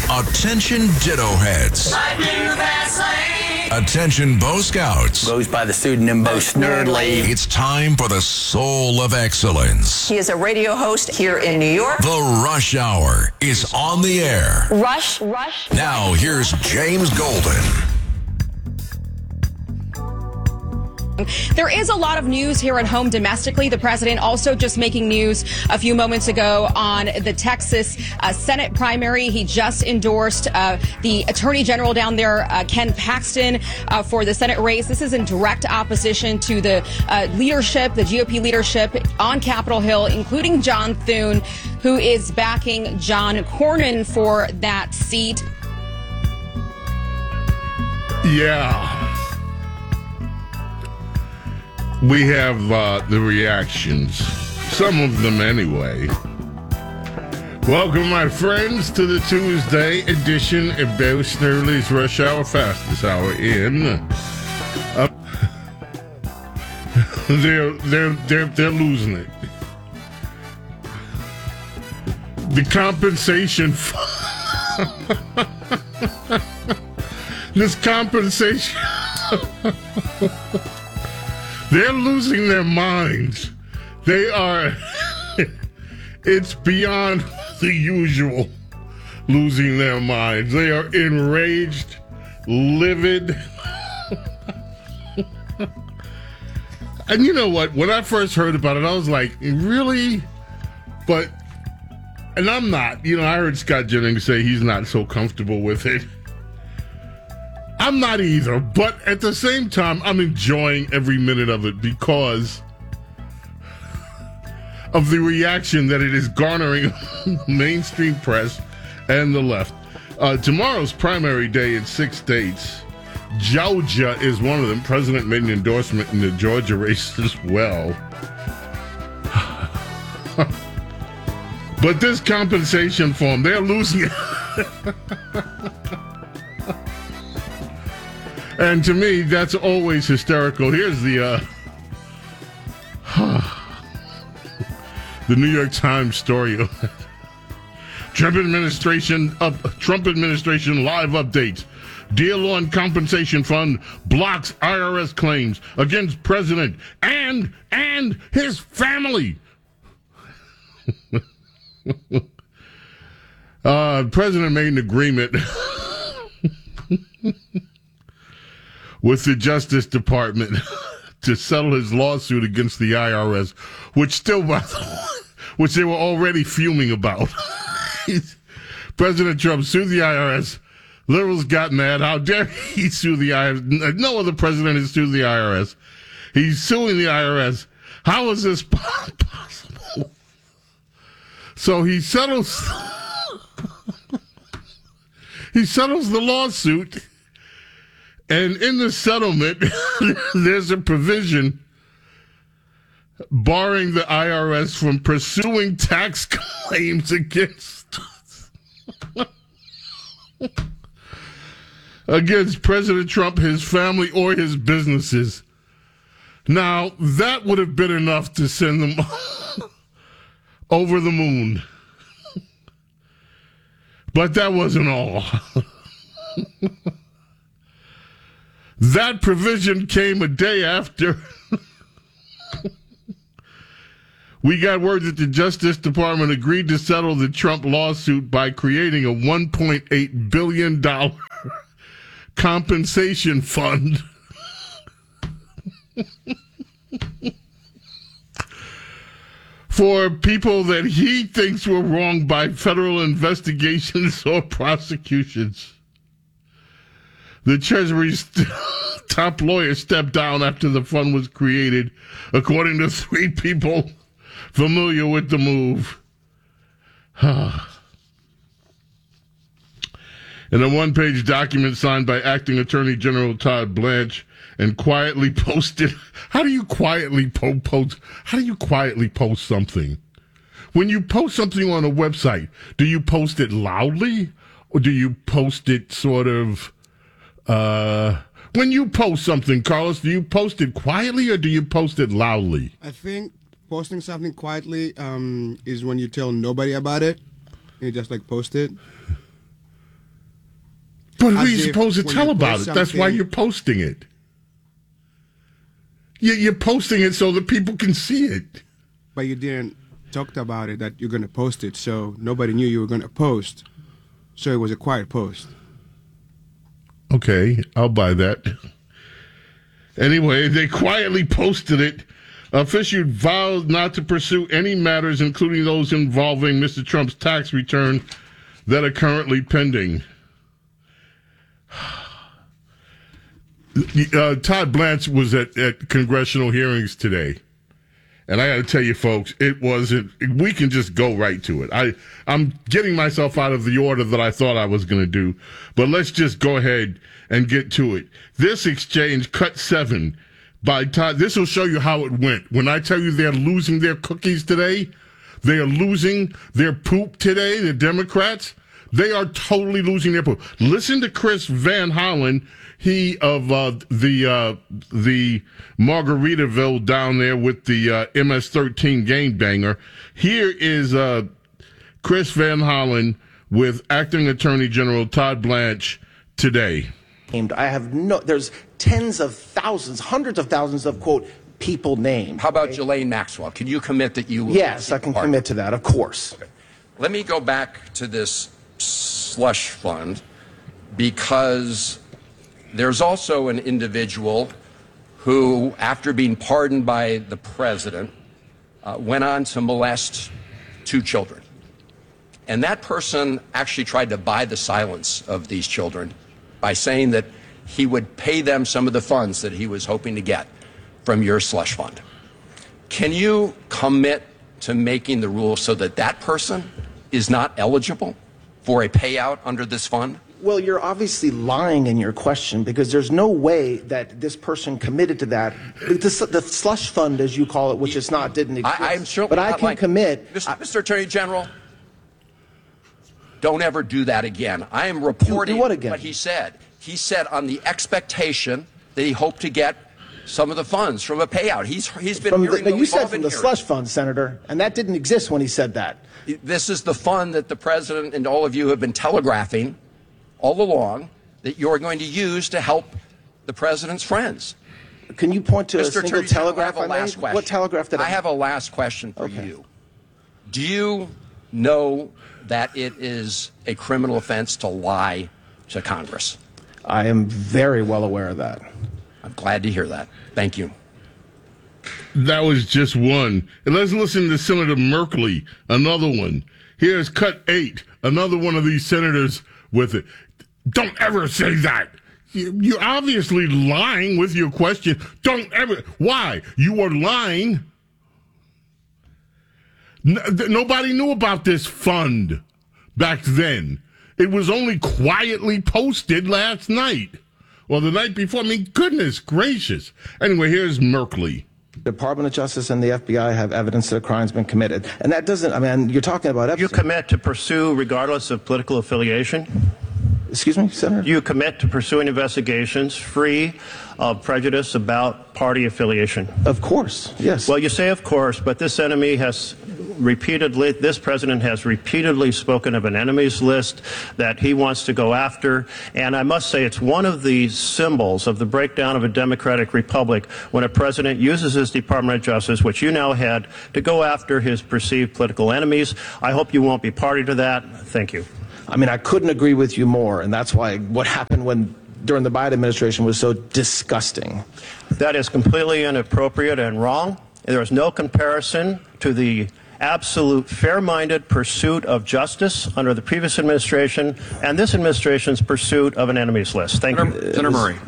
Attention Ditto Heads. Attention Bo Scouts. Goes by the pseudonym Bo Snerdley. It's time for the soul of excellence. He is a radio host here in New York. The Rush Hour is on the air. Rush. Now here's James Golden. There is a lot of news here at home domestically. The president also just making news a few moments ago on the Texas Senate primary. He just endorsed the attorney general down there, Ken Paxton, for the Senate race. This is in direct opposition to the leadership, the GOP leadership on Capitol Hill, including John Thune, who is backing John Cornyn for that seat. Yeah. We have the reactions, some of them anyway. Welcome, my friends, to the Tuesday edition of Bo Snerdley's Rush Hour Fastest Hour in. They're losing it. The compensation. This compensation. They're losing their minds. They are, it's beyond the usual losing their minds. They are enraged, livid. And you know what? When I first heard about it, I was like, really? But, and I'm not. I heard Scott Jennings say he's not so comfortable with it. I'm not either, but at the same time, I'm enjoying every minute of it because of the reaction that it is garnering mainstream press and the left. Tomorrow's primary day in 6 states. Georgia is one of them. President made an endorsement in the Georgia race as well. But this compensation form, they're losing it. And to me, that's always hysterical. Here's the New York Times story. Trump administration live updates. Deal on compensation fund blocks IRS claims against president and his family. President made an agreement with the Justice Department to settle his lawsuit against the IRS, which they were already fuming about. President Trump sued the IRS. Liberals got mad. How dare he sue the IRS? No other president has sued the IRS. He's suing the IRS. How is this possible? So he settles the lawsuit. And in the settlement, there's a provision barring the IRS from pursuing tax claims against President Trump, his family, or his businesses. Now, that would have been enough to send them over the moon. But that wasn't all. That provision came a day after we got word that the Justice Department agreed to settle the Trump lawsuit by creating a $1.8 billion compensation fund for people that he thinks were wronged by federal investigations or prosecutions. The Treasury's top lawyer stepped down after the fund was created, according to 3 people familiar with the move. In a one-page document signed by Acting Attorney General Todd Blanche and quietly posted. How do you quietly post? How do you quietly post something? When you post something on a website, do you post it loudly or do you post it sort of? When you post something, Carlos, do you post it quietly or do you post it loudly? I think posting something quietly is when you tell nobody about it. You just post it. But who are you supposed to tell about it? That's why you're posting it. You're posting it so that people can see it. But you didn't talk about it, that you're going to post it, so nobody knew you were going to post. So it was a quiet post. Okay, I'll buy that. Anyway, they quietly posted it. Fisher vowed not to pursue any matters, including those involving Mr. Trump's tax return, that are currently pending. Todd Blanche was at congressional hearings today. And I got to tell you, folks, it wasn't. We can just go right to it. I'm getting myself out of the order that I thought I was going to do, but let's just go ahead and get to it. This exchange, cut 7 by Todd. This will show you how it went. When I tell you they're losing their cookies today, they are losing their poop today. The Democrats, they are totally losing their poop. Listen to Chris Van Hollen. He of the Margaritaville down there with the MS-13 gangbanger. Here is Chris Van Hollen with Acting Attorney General Todd Blanche today. There's tens of thousands, hundreds of thousands of, quote, people named. How about Ghislaine Maxwell? Can you commit that you will? Yes, I can commit to that, of course. Okay. Let me go back to this slush fund, because there's also an individual who, after being pardoned by the president, went on to molest 2 children. And that person actually tried to buy the silence of these children by saying that he would pay them some of the funds that he was hoping to get from your slush fund. Can you commit to making the rules so that that person is not eligible for a payout under this fund? Well, you're obviously lying in your question, because there's no way that this person committed to that. The slush fund, as you call it, which is not, didn't exist. I'm sure, but I can commit. Mr. Attorney General, don't ever do that again. I am reporting what again? What he said. He said on the expectation that he hoped to get some of the funds from a payout. He's been from hearing you said from the hearings. slush fund, Senator, and that didn't exist when he said that. This is the fund that the president and all of you have been telegraphing all along that you're going to use to help the president's friends. Can you point to Mr. a single Attorney telegraph General, I have a last question. What telegraph did I have a last question for Okay. you. Do you know that it is a criminal offense to lie to Congress? I am very well aware of that. I'm glad to hear that. Thank you. That was just one. And let's listen to Senator Merkley, another one. Here's cut 8, another one of these senators with it. Don't ever say that. You're obviously lying with your question. Don't ever. Why? You are lying. Nobody knew about this fund back then. It was only quietly posted last night. Or the night before. I mean, goodness gracious. Anyway, here's Merkley. The Department of Justice and the FBI have evidence that a crime's been committed. And that doesn't, I mean, you're talking about Epstein. You commit to pursue regardless of political affiliation? Excuse me, Senator? You commit to pursuing investigations free of prejudice about party affiliation? Of course, yes. Well, you say of course, but this president has repeatedly spoken of an enemies list that he wants to go after. And I must say it's one of the symbols of the breakdown of a democratic republic when a president uses his Department of Justice, which you now had, to go after his perceived political enemies. I hope you won't be party to that. Thank you. I mean, I couldn't agree with you more, and that's why what happened during the Biden administration was so disgusting. That is completely inappropriate and wrong. There is no comparison to the absolute fair-minded pursuit of justice under the previous administration and this administration's pursuit of an enemies list. Thank you. Senator Murray.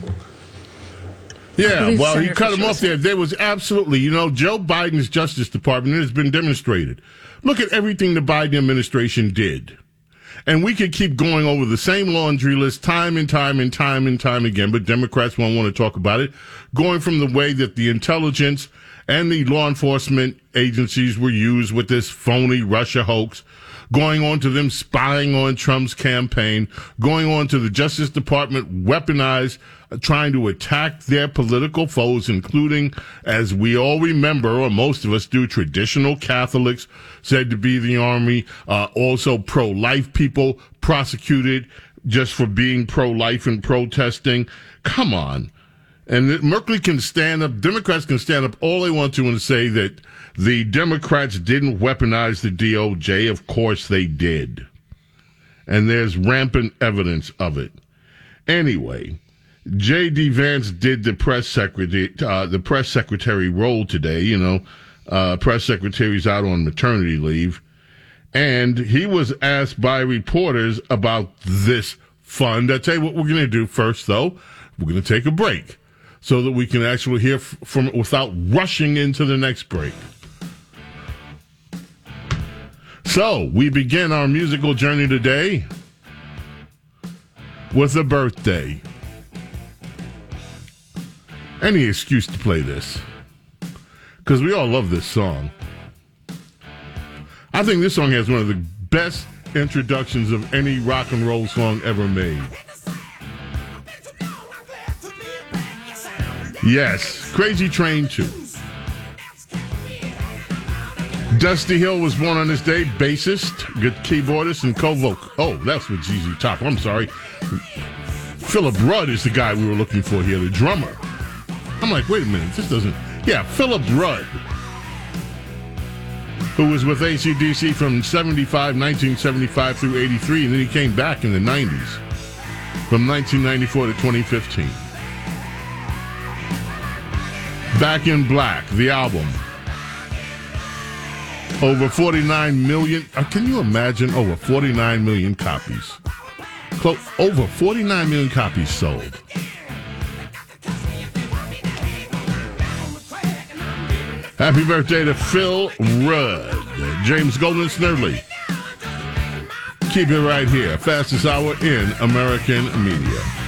Yeah, well, he cut him off there. There was absolutely, Joe Biden's Justice Department, it has been demonstrated. Look at everything the Biden administration did. And we could keep going over the same laundry list time and time again, but Democrats won't want to talk about it. Going from the way that the intelligence and the law enforcement agencies were used with this phony Russia hoax, going on to them spying on Trump's campaign, going on to the Justice Department weaponized, trying to attack their political foes, including, as we all remember, or most of us do, traditional Catholics said to be the army, also pro-life people prosecuted, just for being pro-life and protesting. Come on. And Merkley can stand up, Democrats can stand up all they want to and say that the Democrats didn't weaponize the DOJ. Of course they did. And there's rampant evidence of it. Anyway, J.D. Vance did the press secretary role today. Press secretary's out on maternity leave. And he was asked by reporters about this fund. I'll tell you what we're going to do first, though. We're going to take a break so that we can actually hear from it without rushing into the next break. So, we begin our musical journey today with a birthday. Any excuse to play this, because we all love this song. I think this song has one of the best introductions of any rock and roll song ever made. Yes, Crazy Train 2. Dusty Hill was born on this day, bassist, good keyboardist, and co-vocal. Oh, that's what ZZ Top. I'm sorry. Philip Rudd is the guy we were looking for here, the drummer. I'm like, wait a minute, this doesn't... Yeah, Philip Rudd, who was with AC/DC from 1975 through 83, and then he came back in the 90s, from 1994 to 2015. Back in Black, the album. Over 49 million. Can you imagine over 49 million copies? Over 49 million copies sold. Happy birthday to Phil Rudd. James Golden Snerdley. Keep it right here. Fastest hour in American media.